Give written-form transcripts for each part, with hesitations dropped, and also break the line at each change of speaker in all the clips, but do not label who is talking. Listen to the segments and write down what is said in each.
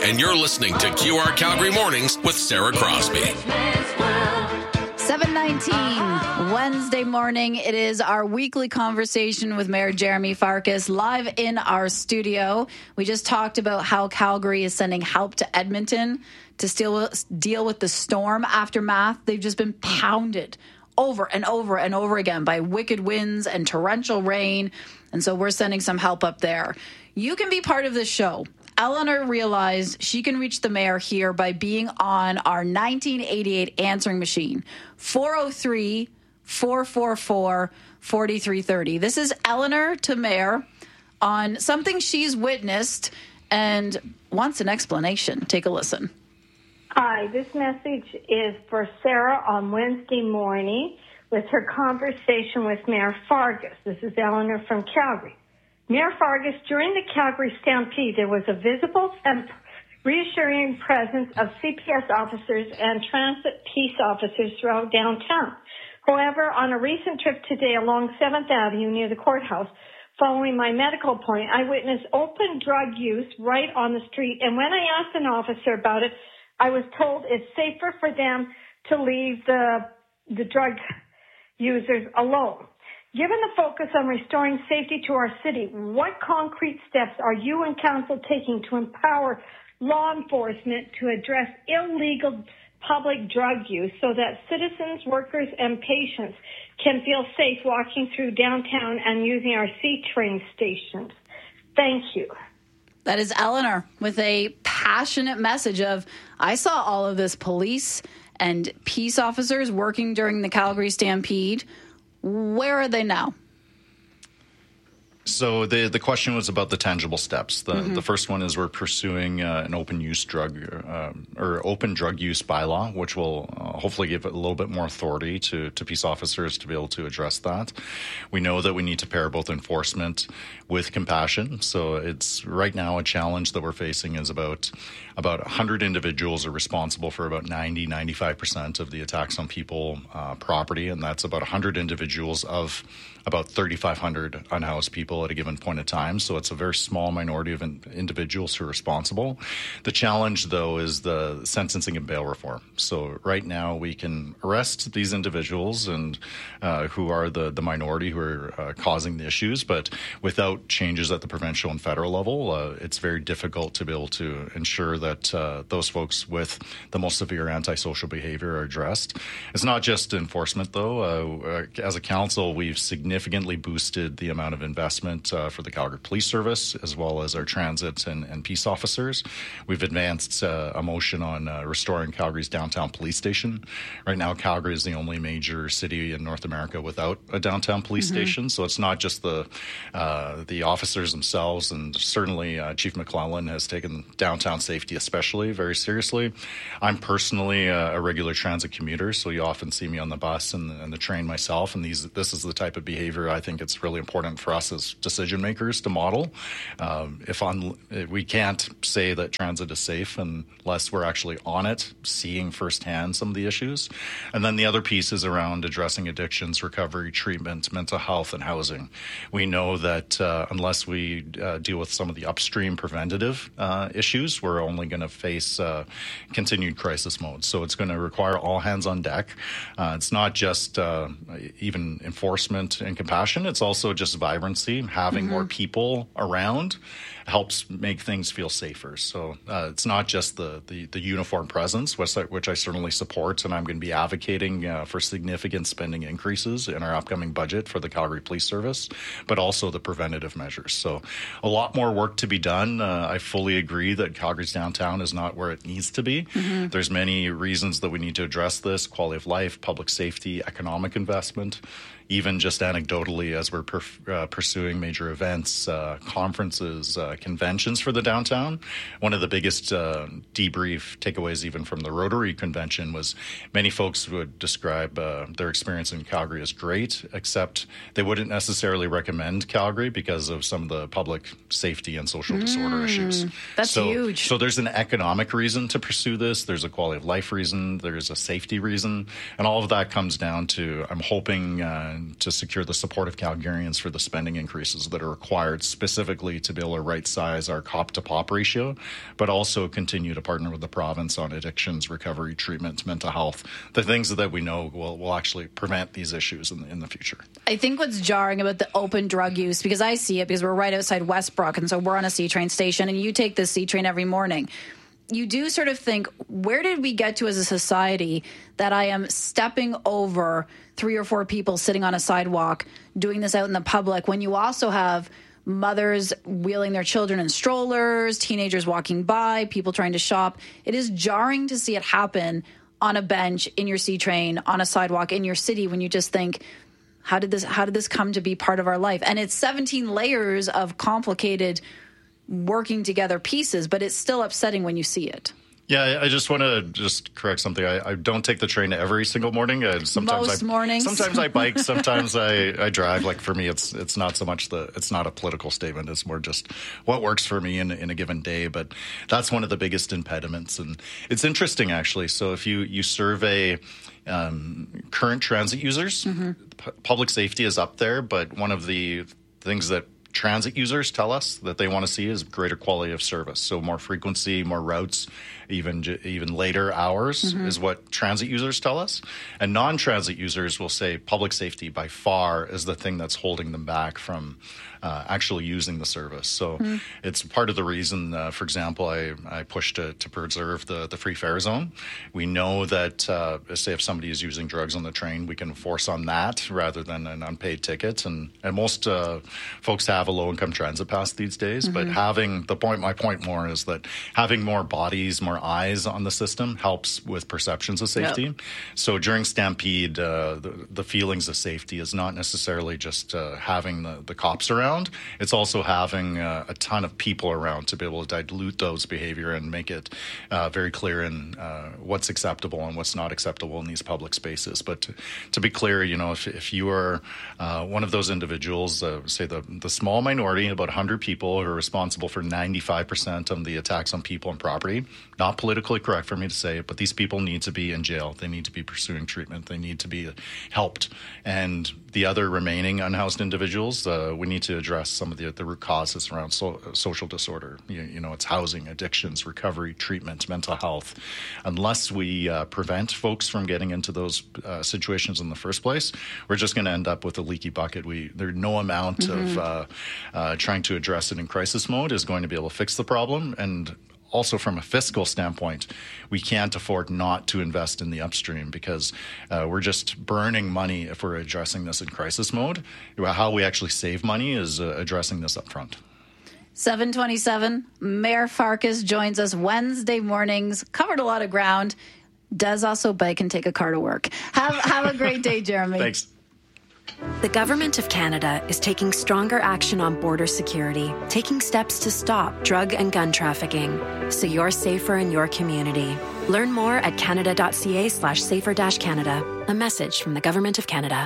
and you're listening to QR Calgary Mornings with Sarah Crosby.
7:19 Wednesday morning. It is our weekly conversation with Mayor Jeremy Farkas live in our studio. We just talked about how Calgary is sending help to Edmonton to still deal with the storm aftermath. They've just been pounded over and over and over again by wicked winds and torrential rain. And so we're sending some help up there. You can be part of this show. Eleanor realized she can reach the mayor here by being on our 1988 answering machine, 403-444-4330. This is Eleanor to mayor on something she's witnessed and wants an explanation. Take a listen.
Hi, this message is for Sarah on Wednesday morning with her conversation with Mayor Farkas. This is Eleanor from Calgary. Mayor Farkas, during the Calgary Stampede, there was a visible and reassuring presence of CPS officers and transit peace officers throughout downtown. However, on a recent trip today along 7th Avenue near the courthouse, following my medical appointment, I witnessed open drug use right on the street. And when I asked an officer about it, I was told it's safer for them to leave the drug users alone. Given the focus on restoring safety to our city, what concrete steps are you and council taking to empower law enforcement to address illegal public drug use so that citizens, workers, and patients can feel safe walking through downtown and using our C-train stations? Thank you.
That is Eleanor with a passionate message of, I saw all of this police and peace officers working during the Calgary Stampede. Where are they now?
So the question was about the tangible steps. The first one is we're pursuing an open drug use bylaw, which will hopefully give it a little bit more authority to peace officers to be able to address that. We know that we need to pair both enforcement with compassion. So it's right now a challenge that we're facing is about 100 individuals are responsible for about 95% of the attacks on people, property, and that's about 100 individuals of about 3,500 unhoused people at a given point in time. So it's a very small minority of individuals who are responsible. The challenge, though, is the sentencing and bail reform. So right now we can arrest these individuals and who are the minority who are causing the issues, but without changes at the provincial and federal level, it's very difficult to be able to ensure that those folks with the most severe antisocial behavior are addressed. It's not just enforcement, though. As a council, we've significantly boosted the amount of investment for the Calgary Police Service, as well as our transit and peace officers. We've advanced a motion on restoring Calgary's downtown police station. Right now, Calgary is the only major city in North America without a downtown police station. So it's not just the officers themselves, and certainly Chief McClellan has taken downtown safety especially very seriously. I'm personally a regular transit commuter, so you often see me on the bus and the train myself, and this is the type of behavior I think it's really important for us as decision makers to model. We can't say that transit is safe unless we're actually on it, seeing firsthand some of the issues. And then the other piece is around addressing addictions, recovery, treatment, mental health, and housing. We know that unless we deal with some of the upstream preventative issues, we're only going to face continued crisis mode. So it's going to require all hands on deck. It's not just even enforcement and compassion. It's also just vibrancy. Having more people around helps make things feel safer. So it's not just the uniform presence, which I certainly support, and I'm going to be advocating for significant spending increases in our upcoming budget for the Calgary Police Service, but also the preventative measures. So a lot more work to be done. I fully agree that Calgary's downtown is not where it needs to be. There's many reasons that we need to address this: quality of life, public safety, economic investment. Even just anecdotally, as we're pursuing major events, conferences, conventions for the downtown, one of the biggest debrief takeaways even from the Rotary Convention was many folks would describe their experience in Calgary as great, except they wouldn't necessarily recommend Calgary because of some of the public safety and social disorder issues.
That's huge.
So there's an economic reason to pursue this. There's a quality of life reason. There's a safety reason. And all of that comes down to, I'm hoping and to secure the support of Calgarians for the spending increases that are required specifically to be able to right-size our cop-to-pop ratio, but also continue to partner with the province on addictions, recovery, treatment, mental health, the things that we know will actually prevent these issues in the future.
I think what's jarring about the open drug use, because I see it because we're right outside Westbrook, and so we're on a C-train station, and you take the C-train every morning. You do sort of think, where did we get to as a society that I am stepping over 3 or 4 people sitting on a sidewalk doing this out in the public when you also have mothers wheeling their children in strollers, teenagers walking by, people trying to shop? It is jarring to see it happen on a bench, in your C-train, on a sidewalk, in your city, when you just think, how did this come to be part of our life? And it's 17 layers of complicated working together pieces, but it's still upsetting when you see it.
Yeah, I just want to just correct something. I don't take the train every single morning.
Most mornings.
Sometimes I bike. Sometimes I drive. Like for me, it's not so much it's not a political statement. It's more just what works for me in a given day. But that's one of the biggest impediments. And it's interesting, actually. So if you survey current transit users, public safety is up there. But one of the things that transit users tell us that they want to see is greater quality of service. So more frequency, more routes, even later hours is what transit users tell us. And non-transit users will say public safety by far is the thing that's holding them back from actually using the service. So it's part of the reason, for example, I push to preserve the free fare zone. We know that, say, if somebody is using drugs on the train, we can force on that rather than an unpaid ticket. And most folks have a low-income transit pass these days. But my point more is that having more bodies, more eyes on the system helps with perceptions of safety. Yep. So during Stampede, the feelings of safety is not necessarily just having the cops around. It's also having a ton of people around to be able to dilute those behavior and make it very clear in what's acceptable and what's not acceptable in these public spaces. But to be clear, if you are one of those individuals, say the small minority, about 100 people who are responsible for 95% of the attacks on people and property, not politically correct for me to say it, but these people need to be in jail. They need to be pursuing treatment. They need to be helped. And the other remaining unhoused individuals, we need to address some of the root causes around social disorder. It's housing, addictions, recovery, treatment, mental health. Unless we prevent folks from getting into those situations in the first place, we're just going to end up with a leaky bucket. There's no amount of trying to address it in crisis mode is going to be able to fix the problem. And also from a fiscal standpoint, we can't afford not to invest in the upstream because we're just burning money if we're addressing this in crisis mode. How we actually save money is addressing this up front.
7:27, Mayor Farkas joins us Wednesday mornings, covered a lot of ground, does also bike and take a car to work. Have a great day, Jeremy.
Thanks.
The Government of Canada is taking stronger action on border security, taking steps to stop drug and gun trafficking, so you're safer in your community. Learn more at canada.ca/safer-canada. A message from the Government of Canada.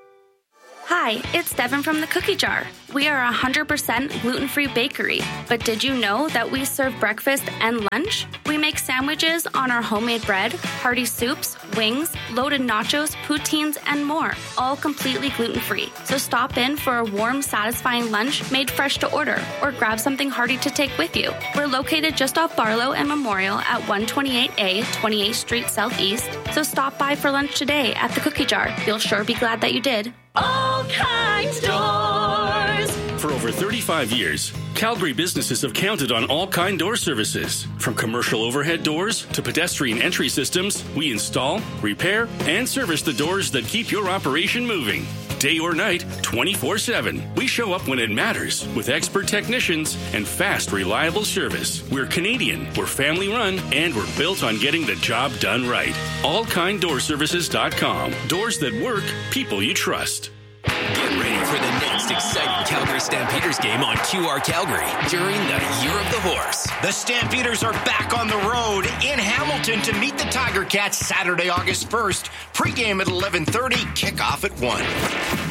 Hi, it's Devin from the Cookie Jar. We are a 100% gluten-free bakery, but did you know that we serve breakfast and lunch? We make sandwiches on our homemade bread, hearty soups, wings, loaded nachos, poutines, and more, all completely gluten-free. So stop in for a warm, satisfying lunch made fresh to order, or grab something hearty to take with you. We're located just off Barlow and Memorial at 128A, 28th Street Southeast, so stop by for lunch today at the Cookie Jar. You'll sure be glad that you did.
All Kinds Doors.
For over 35 years, Calgary businesses have counted on All Kind Door services. From commercial overhead doors to pedestrian entry systems, we install, repair, and service the doors that keep your operation moving. Day or night, 24/7. We show up when it matters with expert technicians and fast, reliable service. We're Canadian, we're family run, and we're built on getting the job done right. AllKindDoorServices.com. Doors that work, people you trust.
Get ready for the next exciting Calgary Stampeders game on QR Calgary during the Year of the Horse.
The Stampeders are back on the road in Hamilton to meet the Tiger Cats Saturday, August 1st. Pre-game at 11:30, kickoff at 1.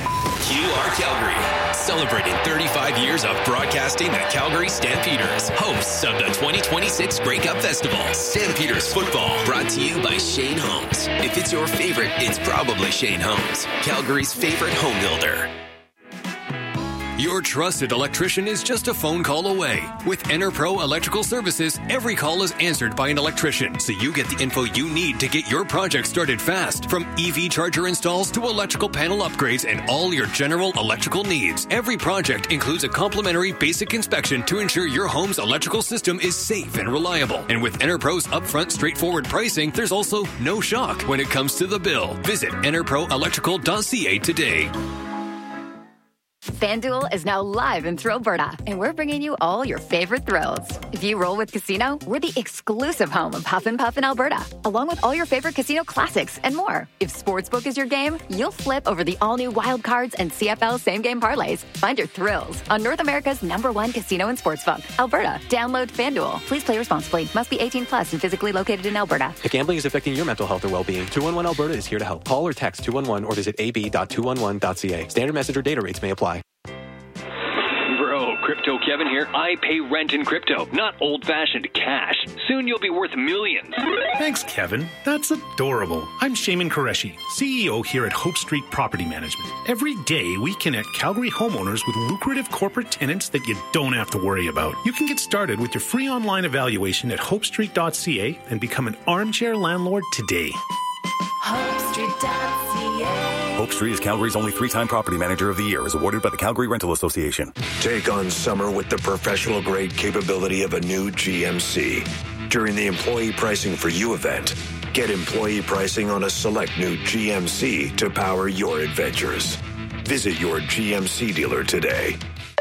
QR Calgary, celebrating 35 years of broadcasting the Calgary Stampeders, hosts of the 2026 Grey Cup Festival. Stampeders football, brought to you by Shane Homes. If it's your favorite, it's probably Shane Homes, Calgary's favorite home builder.
Your trusted electrician is just a phone call away. With EnerPro Electrical Services, every call is answered by an electrician, so you get the info you need to get your project started fast. From EV charger installs to electrical panel upgrades and all your general electrical needs. Every project includes a complimentary basic inspection to ensure your home's electrical system is safe and reliable. And with EnerPro's upfront, straightforward pricing, there's also no shock when it comes to the bill. Visit enerproelectrical.ca today.
FanDuel is now live in Thrillberta, and we're bringing you all your favorite thrills. If you roll with Casino, we're the exclusive home of Huff and Puff in Alberta, along with all your favorite casino classics and more. If Sportsbook is your game, you'll flip over the all-new Wild Cards and CFL same-game parlays. Find your thrills on North America's #1 casino and sportsbook, Alberta. Download FanDuel. Please play responsibly. Must be 18 plus and physically located in Alberta.
If gambling is affecting your mental health or well-being, 211 Alberta is here to help. Call or text 211 or visit ab.211.ca. Standard message or data rates may apply.
Bro, Crypto Kevin here. I pay rent in crypto, not old-fashioned cash. Soon you'll be worth millions.
Thanks, Kevin. That's adorable. I'm Shaiman Qureshi, CEO here at Hope Street Property Management. Every day, we connect Calgary homeowners with lucrative corporate tenants that you don't have to worry about. You can get started with your free online evaluation at hopestreet.ca and become an armchair landlord today.
HopeStreet.ca. Hope Street is Calgary's only 3-time Property Manager of the Year, as awarded by the Calgary Rental Association.
Take on summer with the professional-grade capability of a new GMC. During the employee pricing for you event, get employee pricing on a select new GMC to power your adventures. Visit your GMC dealer today.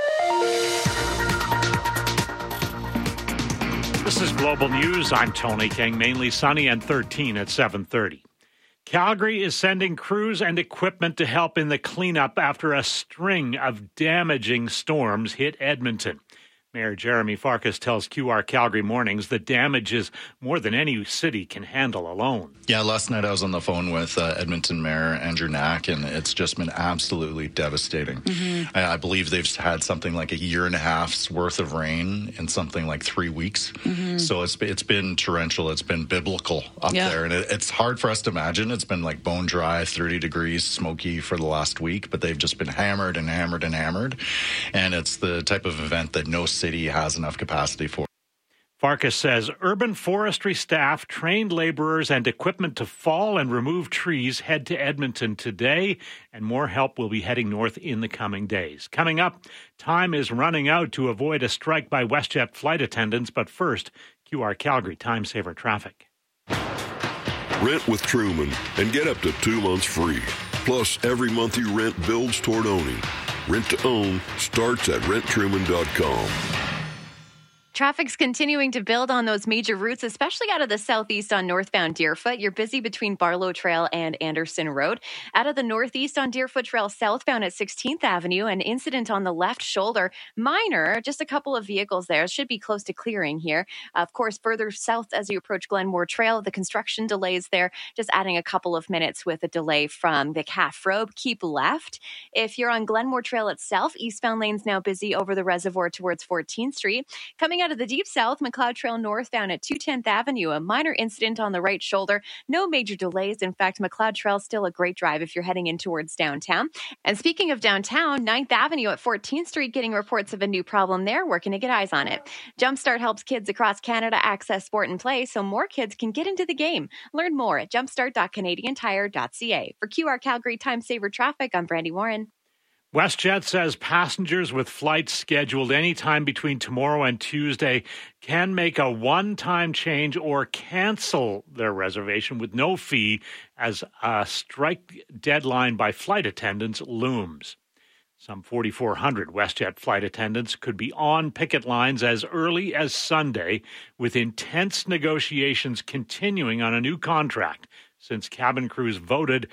This is Global News. I'm Tony King. Mainly sunny and 13 at 7:30. Calgary is sending crews and equipment to help in the cleanup after a string of damaging storms hit Edmonton. Mayor Jeremy Farkas tells QR Calgary Mornings the damage is more than any city can handle alone.
Yeah, last night I was on the phone with Edmonton Mayor Andrew Knack, and it's just been absolutely devastating. Mm-hmm. I believe they've had something like a year and a half's worth of rain in something like 3 weeks. Mm-hmm. So it's been torrential. It's been biblical up there. And it's hard for us to imagine. It's been like bone dry, 30 degrees, smoky for the last week, but they've just been hammered and hammered and hammered. And it's the type of event that no city has enough capacity for.
Farkas says urban forestry staff, trained laborers, and equipment to fall and remove trees head to Edmonton today, and more help will be heading north in the coming days. Coming up, time is running out to avoid a strike by WestJet flight attendants, but first, QR Calgary Time Saver Traffic.
Rent with Truman and get up to 2 months free. Plus, every month you rent builds toward owning. Rent to own starts at renttruman.com.
Traffic's continuing to build on those major routes, especially out of the southeast on northbound Deerfoot. You're busy between Barlow Trail and Anderson Road. Out of the northeast on Deerfoot Trail southbound at 16th Avenue, an incident on the left shoulder. Minor, just a couple of vehicles there. It should be close to clearing here. Of course, further south as you approach Glenmore Trail, the construction delays there, just adding a couple of minutes with a delay from the Calf Road. Keep left. If you're on Glenmore Trail itself, eastbound lanes now busy over the reservoir towards 14th Street. Coming out of the deep south, McLeod Trail northbound at 210th Avenue, a minor incident on the right shoulder. No major delays. In fact, McLeod Trail still a great drive if you're heading in towards downtown. And speaking of downtown, 9th Avenue at 14th Street getting reports of a new problem there, working to get eyes on it. Jumpstart helps kids across Canada access sport and play so more kids can get into the game. Learn more at jumpstart.canadiantire.ca. For QR Calgary Time Saver Traffic, I'm Brandy Warren.
WestJet says passengers with flights scheduled anytime between tomorrow and Tuesday can make a one-time change or cancel their reservation with no fee as a strike deadline by flight attendants looms. Some 4,400 WestJet flight attendants could be on picket lines as early as Sunday, with intense negotiations continuing on a new contract since cabin crews voted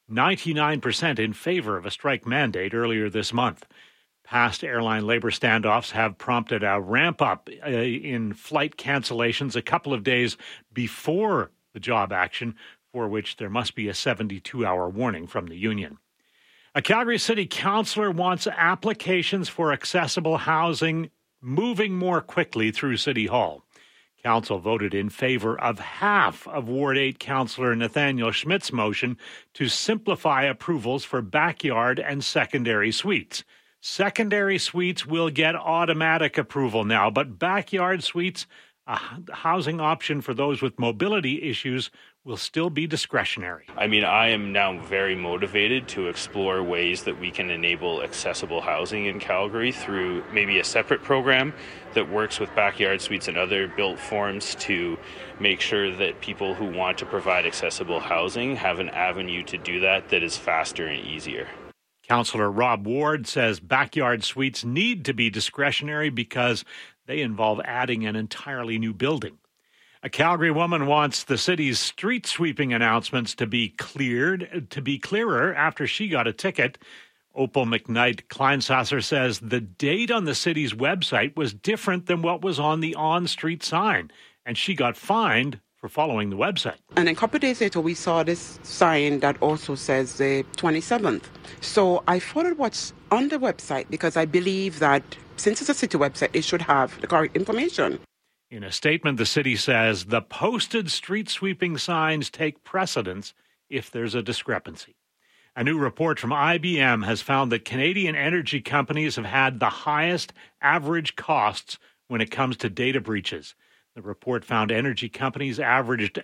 99% in favor of a strike mandate earlier this month. Past airline labor standoffs have prompted a ramp-up in flight cancellations a couple of days before the job action, for which there must be a 72-hour warning from the union. A Calgary City Councillor wants applications for accessible housing moving more quickly through City Hall. Council voted in favor of half of Ward 8 Councillor Nathaniel Schmidt's motion to simplify approvals for backyard and secondary suites. Secondary suites will get automatic approval now, but backyard suites, a housing option for those with mobility issues, will still be discretionary.
I mean, I am now very motivated to explore ways that we can enable accessible housing in Calgary through maybe a separate program that works with backyard suites and other built forms to make sure that people who want to provide accessible housing have an avenue to do that is faster and easier.
Councillor Rob Ward says backyard suites need to be discretionary because they involve adding an entirely new building. A Calgary woman wants the city's street sweeping announcements to be clearer after she got a ticket. Opal McKnight Kleinsasser says the date on the city's website was different than what was on the on-street sign, and she got fined for following the website.
And a couple of days later, we saw this sign that also says the 27th. So I followed what's on the website because I believe that since it's a city website, it should have the correct information.
In a statement, the city says the posted street sweeping signs take precedence if there's a discrepancy. A new report from IBM has found that Canadian energy companies have had the highest average costs when it comes to data breaches. The report found energy companies averaged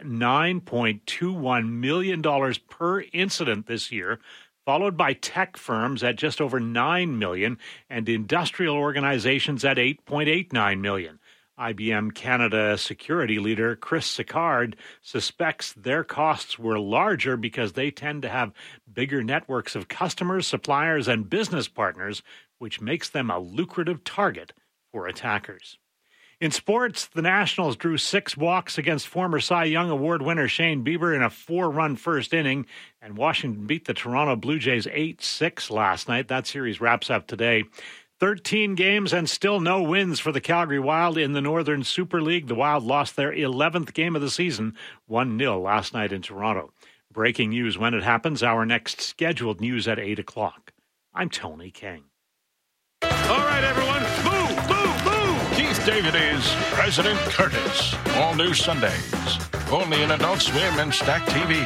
$9.21 million per incident this year, followed by tech firms at just over $9 million and industrial organizations at $8.89 million. IBM Canada security leader Chris Sicard suspects their costs were larger because they tend to have bigger networks of customers, suppliers, and business partners, which makes them a lucrative target for attackers. In sports, the Nationals drew 6 walks against former Cy Young Award winner Shane Bieber in a 4-run first inning, and Washington beat the Toronto Blue Jays 8-6 last night. That series wraps up today. 13 games and still no wins for the Calgary Wild in the Northern Super League. The Wild lost their 11th game of the season, 1-0 last night in Toronto. Breaking news when it happens. Our next scheduled news at 8 o'clock. I'm Tony King.
All right, everyone. Move, move, move. Keith David is President Curtis. All new Sundays. Only in Adult Swim and Stack TV.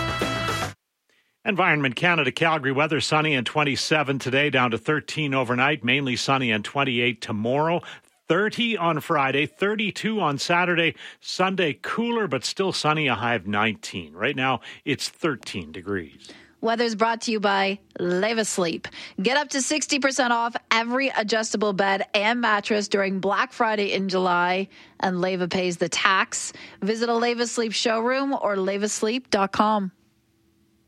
Environment Canada, Calgary weather, sunny and 27 today, down to 13 overnight, mainly sunny and 28 tomorrow, 30 on Friday, 32 on Saturday, Sunday cooler but still sunny, a high of 19. Right now, it's 13 degrees.
Weather's brought to you by Leva Sleep. Get up to 60% off every adjustable bed and mattress during Black Friday in July, and Leva pays the tax. Visit a Leva Sleep showroom or levasleep.com.